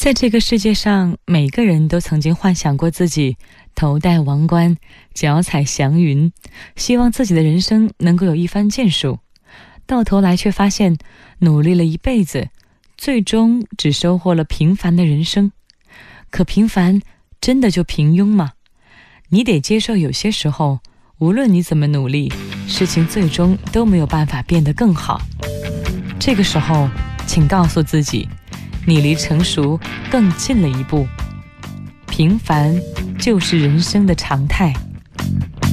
在这个世界上，每个人都曾经幻想过自己头戴王冠，脚踩祥云，希望自己的人生能够有一番建树，到头来却发现努力了一辈子，最终只收获了平凡的人生。可平凡真的就平庸吗？你得接受，有些时候无论你怎么努力，事情最终都没有办法变得更好。这个时候请告诉自己，你离成熟更近了一步。平凡就是人生的常态。